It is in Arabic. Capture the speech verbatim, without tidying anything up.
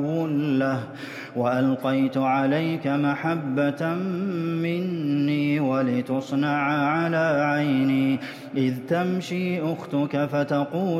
له وألقيت عليك محبة مني ولتصنع على عيني إذ تمشي أختك فتقول